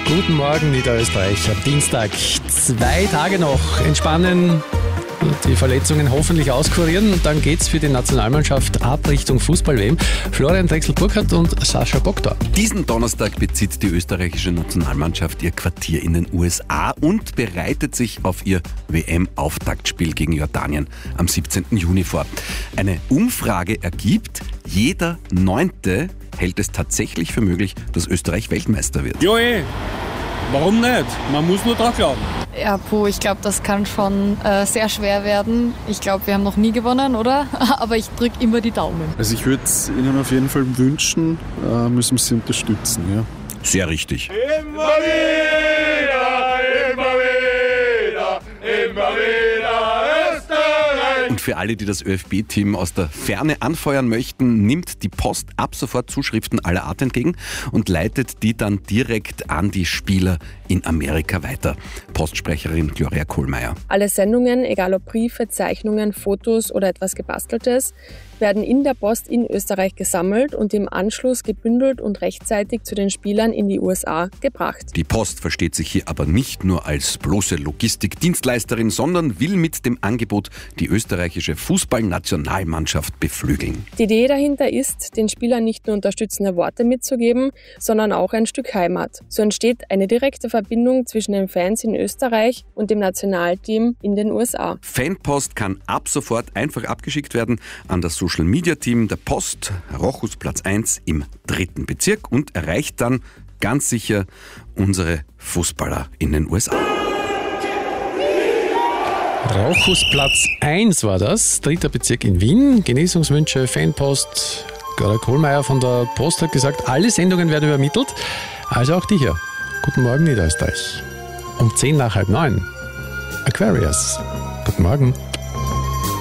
Guten Morgen, Niederösterreich. Am Dienstag 2 Tage noch entspannen, die Verletzungen hoffentlich auskurieren und dann geht's für die Nationalmannschaft ab Richtung Fußball-WM. Florian Drechsel-Burkhardt und Sascha Bock da. Diesen Donnerstag bezieht die österreichische Nationalmannschaft ihr Quartier in den USA und bereitet sich auf ihr WM-Auftaktspiel gegen Jordanien am 17. Juni vor. Eine Umfrage ergibt, jeder Neunte hält es tatsächlich für möglich, dass Österreich Weltmeister wird. Ja, warum nicht? Man muss nur dran glauben. Ja, ich glaube, das kann schon sehr schwer werden. Ich glaube, wir haben noch nie gewonnen, oder? Aber ich drücke immer die Daumen. Also ich würde es Ihnen auf jeden Fall wünschen, müssen Sie unterstützen. Ja. Sehr richtig. Immer wieder, immer wieder, immer wieder Österreich. Und für alle, die das ÖFB-Team aus der Ferne anfeuern möchten, nimmt die Post ab sofort Zuschriften aller Art entgegen und leitet die dann direkt an die Spieler in Amerika weiter. Postsprecherin Gloria Kohlmeier. Alle Sendungen, egal ob Briefe, Zeichnungen, Fotos oder etwas Gebasteltes, werden in der Post in Österreich gesammelt und im Anschluss gebündelt und rechtzeitig zu den Spielern in die USA gebracht. Die Post versteht sich hier aber nicht nur als bloße Logistikdienstleisterin, sondern will mit dem Angebot die österreichische Fußballnationalmannschaft beflügeln. Die Idee dahinter ist, den Spielern nicht nur unterstützende Worte mitzugeben, sondern auch ein Stück Heimat. So entsteht eine direkte Verbindung zwischen den Fans in Österreich und dem Nationalteam in den USA. Fanpost kann ab sofort einfach abgeschickt werden an das Social-Media-Team der Post, Rochus Platz 1 im 3. Bezirk und erreicht dann ganz sicher unsere Fußballer in den USA. Rochus Platz 1 war das, 3. Bezirk in Wien. Genesungswünsche, Fanpost. Gloria Kohlmeier von der Post hat gesagt, alle Sendungen werden übermittelt, also auch die hier. Guten Morgen, Niederösterreich. Um 9:10 Aquarius. Guten Morgen.